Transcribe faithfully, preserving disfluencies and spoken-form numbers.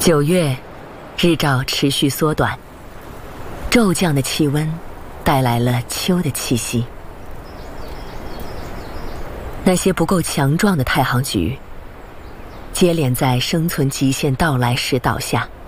九月，日照持续缩短，骤降的气温带来了秋的气息。那些不够强壮的太行菊，接连在生存极限到来时倒下。